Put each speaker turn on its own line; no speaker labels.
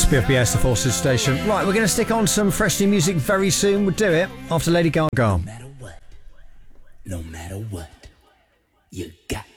BFBS, the Forces station. Right, we're going to stick on some fresh new music very soon. We'll do it after Lady Gaga.
No matter what, you got